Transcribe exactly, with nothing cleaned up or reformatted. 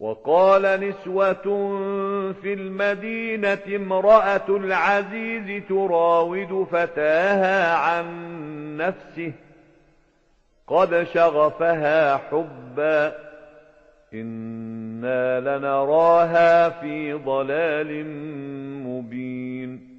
وقال نسوة في المدينة امرأة العزيز تراود فتاها عن نفسه قد شغفها حبا إنا لنراها في ضلال مبين